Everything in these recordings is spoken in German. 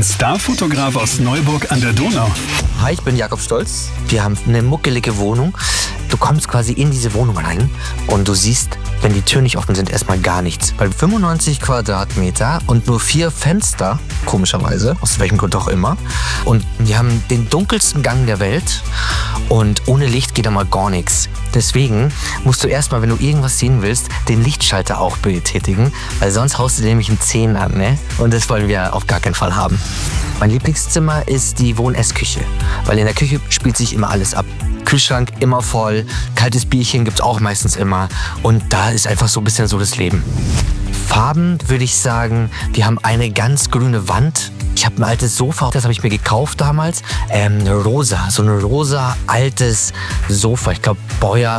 Starfotograf aus Neuburg an der Donau. Hi, ich bin Jakob Stolz. Wir haben eine muckelige Wohnung. Du kommst quasi in diese Wohnung rein und du siehst, wenn die Türen nicht offen sind, erstmal gar nichts. Weil 95 Quadratmeter und nur 4 Fenster, komischerweise, aus welchem Grund auch immer. Und wir haben den dunkelsten Gang der Welt und ohne Licht geht da mal gar nichts. Deswegen musst du erstmal, wenn du irgendwas sehen willst, den Lichtschalter auch betätigen, weil sonst haust du dir nämlich einen 10 an, ne? Und das wollen wir auf gar keinen Fall haben. Mein Lieblingszimmer ist die Wohn-Essküche, weil in der Küche spielt sich immer alles ab. Kühlschrank immer voll, kaltes Bierchen gibt's auch meistens immer und da ist einfach so ein bisschen so das Leben. Farben würde ich sagen, wir haben eine ganz grüne Wand. Ich habe ein altes Sofa, das habe ich mir gekauft damals. Rosa, so ein rosa altes Sofa. Ich glaube Baujahr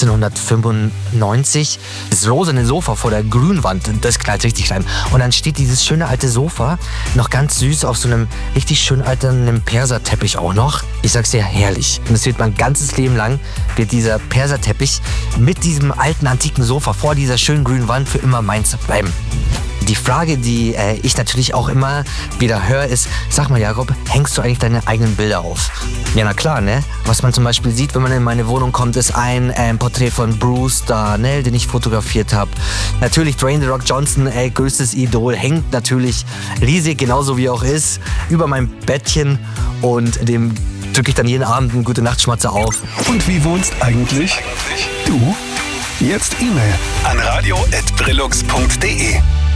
1895. Das rosane Sofa vor der grünen Wand, das knallt richtig rein. Und dann steht dieses schöne alte Sofa noch ganz süß auf so einem richtig schön alten Perserteppich auch noch. Ich sag's dir, herrlich. Und es wird mein ganzes Leben lang, wird dieser Perserteppich mit diesem alten antiken Sofa vor dieser schönen grünen Wand für immer meins bleiben. Die Frage, die ich natürlich auch immer wieder höre, ist, sag mal Jakob, hängst du eigentlich deine eigenen Bilder auf? Ja, na klar, ne? Was man zum Beispiel sieht, wenn man in meine Wohnung kommt, ist ein Porträt von Bruce Darnell, den ich fotografiert habe. Natürlich Dwayne The Rock Johnson, größtes Idol, hängt natürlich riesig, genauso wie er auch ist, über meinem Bettchen und dem drücke ich dann jeden Abend einen Gute-Nacht-Schmatzer auf. Und wie wohnst eigentlich du? Jetzt E-Mail an radio@brillux.de.